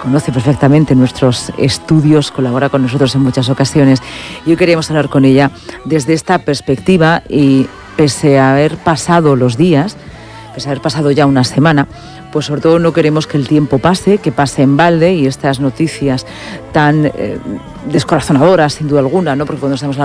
conoce perfectamente nuestros estudios, colabora con nosotros en muchas ocasiones. Y hoy queríamos hablar con ella desde esta perspectiva y pese a haber pasado los días, pese a haber pasado ya una semana, pues sobre todo no queremos que el tiempo pase, que pase en balde, y estas noticias tan descorazonadoras, sin duda alguna, ¿no? Porque cuando estamos hablando